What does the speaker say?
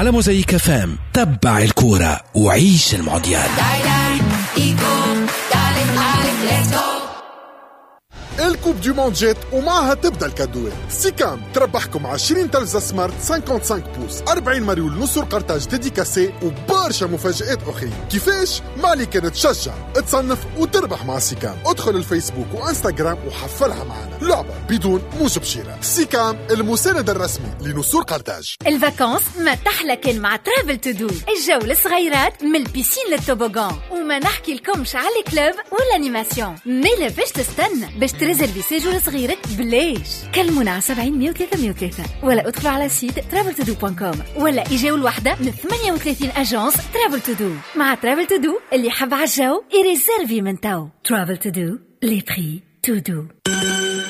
على موزايك فام. تبع الكورة وعيش المونديال. الكوب دي موند جيت ومعها تبدا الكادوات. سيكام تربحكم 20 تلفزة سمارت 55 بوس، 40 مريول نصر قرطاج ديديكاسي وبرشا مفاجآت أخرين. كيفاش؟ ما عليك تشجع، تصنف وتربح مع سيكام. ادخل الفيسبوك وانستغرام وحفلها معنا. لعبة بدون موجب شراء. سيكام المساند الرسمي لنصر قرطاج. الفاكانس ما تحلى كان مع ترافل تو دو. الجو للصغيرات من البيسين للتوبوغان، وما نحكي لكمش على الكلوب والانيماسيون. ميلا فاش تستنى باش تريزرفي سيجور صغيرك بلاش. كلمونا على 70 103 103 ولا ادخلوا على سيت traveltodo.com ولا اجاوا الوحدة من 38 اجانس ترافل تو دو. مع ترافل تو دو اللي يحب عالجو يريزرفي من تو. ترافل تو دو، لي بري تو دو.